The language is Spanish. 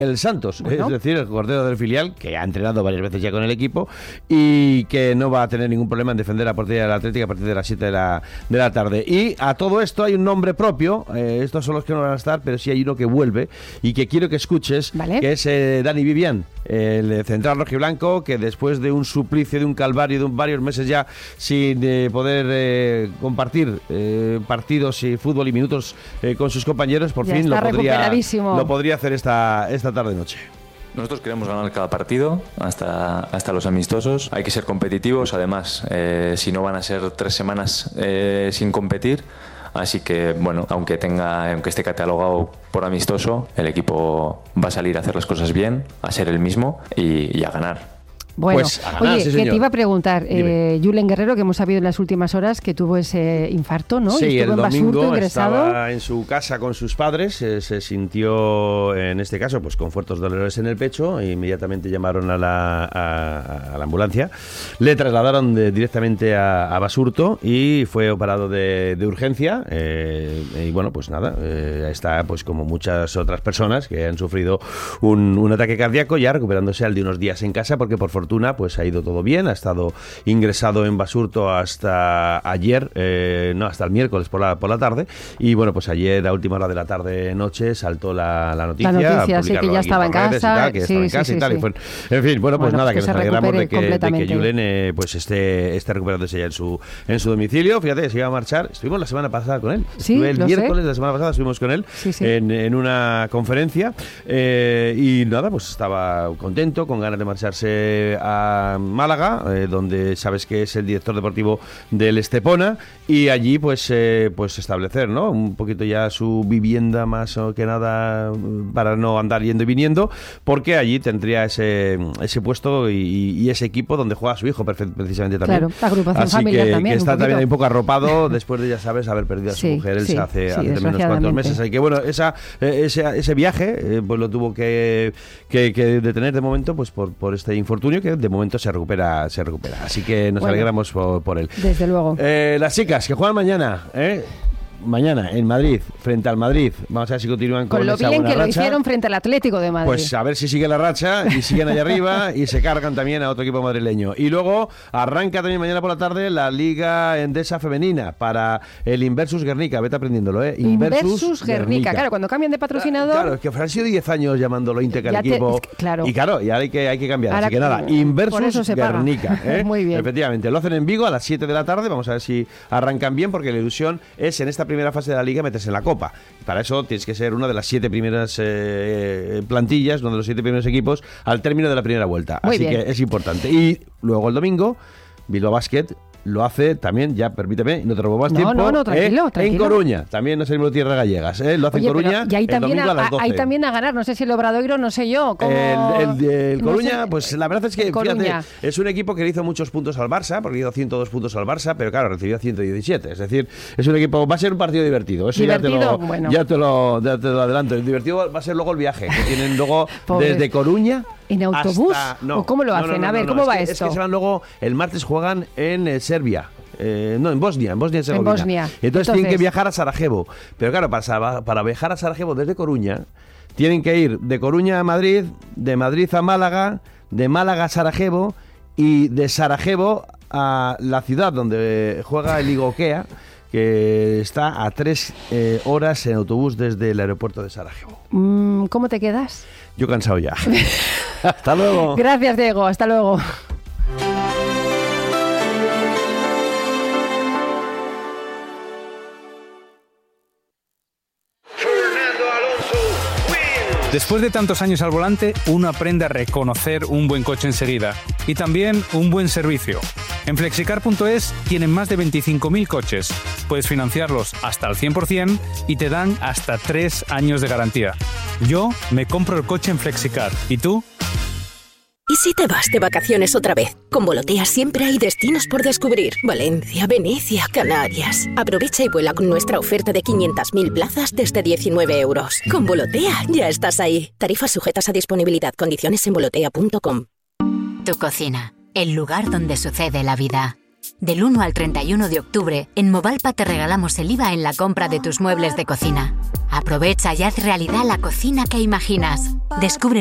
el Santos, bueno, es decir, el portero del filial, que ha entrenado varias veces ya con el equipo y que no va a tener ningún problema en defender la portería del Atlético a partir de las 7 de la tarde. Y a todo esto hay un nombre propio, estos son los que no van a estar, pero sí hay uno que vuelve y que quiero que escuches, ¿vale? Que es Dani Vivian, el central rojiblanco, que después de un suplicio, de un calvario, de varios meses ya sin poder compartir partidos y fútbol y minutos con sus compañeros, por ya fin lo podría hacer esta tarde-noche. Nosotros queremos ganar cada partido, hasta los amistosos. Hay que ser competitivos, además, si no van a ser 3 semanas sin competir. Así que, bueno, aunque esté catalogado por amistoso, el equipo va a salir a hacer las cosas bien, a ser el mismo y a ganar. Bueno, pues a ganar, oye, sí, que te iba a preguntar, Julen Guerrero, que hemos sabido en las últimas horas que tuvo ese infarto, ¿no? Sí, estuvo el en Basurto, domingo ingresado. estaba en su casa con sus padres, se sintió, en este caso, pues con fuertes dolores en el pecho, e inmediatamente llamaron a la ambulancia, le trasladaron directamente a Basurto y fue operado de urgencia, y bueno, pues nada, está pues como muchas otras personas que han sufrido un ataque cardíaco, ya recuperándose al de unos días en casa, porque por fortuna pues ha ido todo bien, ha estado ingresado en Basurto hasta ayer, hasta el miércoles por la tarde, y bueno, pues ayer a última hora de la tarde-noche saltó la noticia. La noticia, sí, que ya estaba en casa. En fin, bueno, pues nada, que nos alegramos de que Julen pues esté recuperándose ya en su domicilio. Fíjate, se iba a marchar, estuvimos la semana pasada con él, el miércoles de la semana pasada estuvimos con él en una conferencia, y nada, pues estaba contento, con ganas de marcharse a Málaga, donde sabes que es el director deportivo del Estepona, y allí pues establecer, ¿no?, un poquito ya su vivienda, más que nada para no andar yendo y viniendo, porque allí tendría ese puesto y ese equipo donde juega su hijo precisamente también. Claro, la agrupación así familiar también. Que está también un poco arropado después de, ya sabes, haber perdido a su mujer hace menos cuantos meses. Así que bueno, ese viaje pues lo tuvo que detener de momento, pues por este infortunio, que de momento se recupera. Así que nos alegramos por él. Desde luego. Las chicas que juegan mañana, mañana en Madrid, frente al Madrid. Vamos a ver si continúan con lo esa bien buena que racha. lo hicieron frente al Atlético de Madrid. Pues a ver si sigue la racha y siguen allá arriba y se cargan también a otro equipo madrileño. Y luego arranca también mañana por la tarde la Liga Endesa Femenina para el Inversus Guernica. Vete aprendiéndolo, Inversus Guernica. Claro, cuando cambian de patrocinador... Claro, es que han sido 10 años llamándolo Inteca al equipo. Claro. Y claro, y ahora hay que cambiar. Ahora, así que nada, Inversus Guernica. Muy bien. Efectivamente, lo hacen en Vigo a las 7 de la tarde. Vamos a ver si arrancan bien, porque la ilusión es en esta primera fase de la Liga meterse en la Copa. Para eso tienes que ser una de las 7 primeras plantillas, uno de los 7 primeros equipos al término de la primera vuelta. Muy Así bien. que es importante. Y luego el domingo, Bilbao Basket lo hace también, ya permíteme, no te robo más tiempo. No, tranquilo. En Coruña, también no salimos de tierras gallegas, lo hace en Coruña, y ahí también el domingo a las 12. Hay también a ganar, no sé si el Obradoiro, no sé yo. El Coruña, no sé, pues la verdad es que, fíjate, es un equipo que le hizo muchos puntos al Barça, porque le hizo 102 puntos al Barça, pero claro, recibió 117. Es decir, es un equipo, va a ser un partido divertido. Eso ya te lo adelanto. El divertido va a ser luego el viaje, que tienen luego desde Coruña. ¿En autobús? ¿O cómo lo hacen? A ver, ¿cómo va esto? Es que se van luego, el martes juegan en Serbia. En Bosnia y Herzegovina. Entonces tienen que viajar a Sarajevo. Pero claro, para viajar a Sarajevo desde Coruña, tienen que ir de Coruña a Madrid, de Madrid a Málaga, de Málaga a Sarajevo y de Sarajevo a la ciudad donde juega el Igokea, que está a 3 horas en autobús desde el aeropuerto de Sarajevo. ¿Cómo te quedas? Yo cansado ya. Hasta luego. Gracias, Diego. Hasta luego. Después de tantos años al volante, uno aprende a reconocer un buen coche enseguida y también un buen servicio. En Flexicar.es tienen más de 25.000 coches. Puedes financiarlos hasta el 100% y te dan hasta 3 años de garantía. Yo me compro el coche en Flexicar. ¿Y tú? ¿Y si te vas de vacaciones otra vez? Con Volotea siempre hay destinos por descubrir. Valencia, Venecia, Canarias. Aprovecha y vuela con nuestra oferta de 500.000 plazas desde 19 euros. Con Volotea ya estás ahí. Tarifas sujetas a disponibilidad. Condiciones en volotea.com. Tu cocina, el lugar donde sucede la vida. Del 1 al 31 de octubre, en Movalpa te regalamos el IVA en la compra de tus muebles de cocina. Aprovecha y haz realidad la cocina que imaginas. Descubre